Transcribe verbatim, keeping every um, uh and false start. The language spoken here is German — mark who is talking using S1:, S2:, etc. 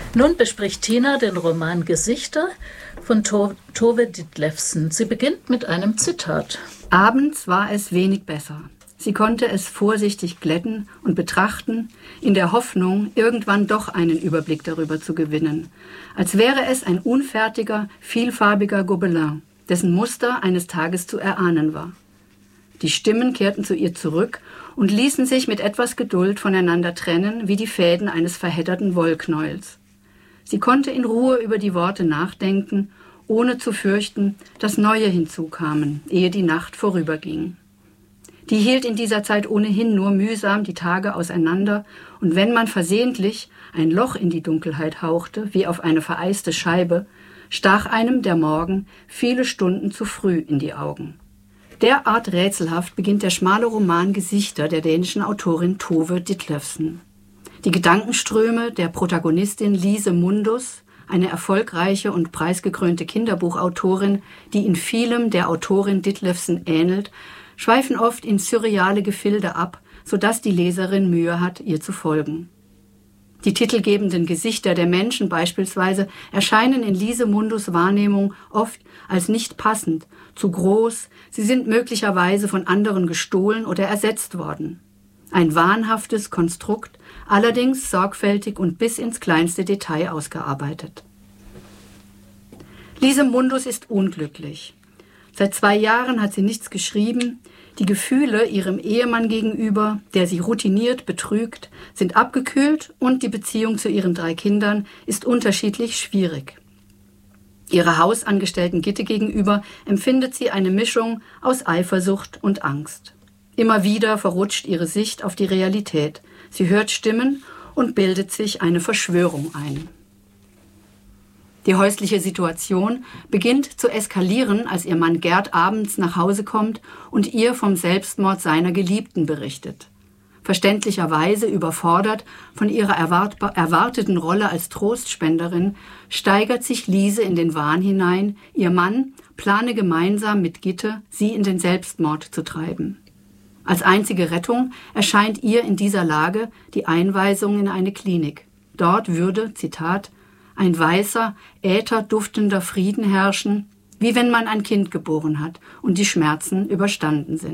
S1: Nun bespricht Tina den Roman Gesichter von to- Tove Ditlevsen. Sie beginnt mit einem Zitat.
S2: Abends war es wenig besser. Sie konnte es vorsichtig glätten und betrachten, in der Hoffnung, irgendwann doch einen Überblick darüber zu gewinnen, als wäre es ein unfertiger, vielfarbiger Gobelin, dessen Muster eines Tages zu erahnen war. Die Stimmen kehrten zu ihr zurück und ließen sich mit etwas Geduld voneinander trennen, wie die Fäden eines verhedderten Wollknäuels. Sie konnte in Ruhe über die Worte nachdenken, ohne zu fürchten, dass neue hinzukamen, ehe die Nacht vorüberging. Die hielt in dieser Zeit ohnehin nur mühsam die Tage auseinander, und wenn man versehentlich ein Loch in die Dunkelheit hauchte, wie auf eine vereiste Scheibe, stach einem der Morgen viele Stunden zu früh in die Augen. Derart rätselhaft beginnt der schmale Roman Gesichter der dänischen Autorin Tove Ditlevsen. Die Gedankenströme der Protagonistin Lise Mundus, eine erfolgreiche und preisgekrönte Kinderbuchautorin, die in vielem der Autorin Ditlevsen ähnelt, schweifen oft in surreale Gefilde ab, sodass die Leserin Mühe hat, ihr zu folgen. Die titelgebenden Gesichter der Menschen beispielsweise erscheinen in Lise Mundus' Wahrnehmung oft als nicht passend, zu groß, sie sind möglicherweise von anderen gestohlen oder ersetzt worden. Ein wahnhaftes Konstrukt, allerdings sorgfältig und bis ins kleinste Detail ausgearbeitet. Lise Mundus ist unglücklich. Seit zwei Jahren hat sie nichts geschrieben. Die Gefühle ihrem Ehemann gegenüber, der sie routiniert betrügt, sind abgekühlt und die Beziehung zu ihren drei Kindern ist unterschiedlich schwierig. Ihrer Hausangestellten Gitte gegenüber empfindet sie eine Mischung aus Eifersucht und Angst. Immer wieder verrutscht ihre Sicht auf die Realität. Sie hört Stimmen und bildet sich eine Verschwörung ein. Die häusliche Situation beginnt zu eskalieren, als ihr Mann Gerd abends nach Hause kommt und ihr vom Selbstmord seiner Geliebten berichtet. Verständlicherweise überfordert von ihrer erwartbar, erwarteten Rolle als Trostspenderin, steigert sich Lise in den Wahn hinein, ihr Mann plane gemeinsam mit Gitte, sie in den Selbstmord zu treiben. Als einzige Rettung erscheint ihr in dieser Lage die Einweisung in eine Klinik. Dort würde, Zitat, ein weißer, ätherduftender Frieden herrschen, wie wenn man ein Kind geboren hat und die Schmerzen überstanden sind.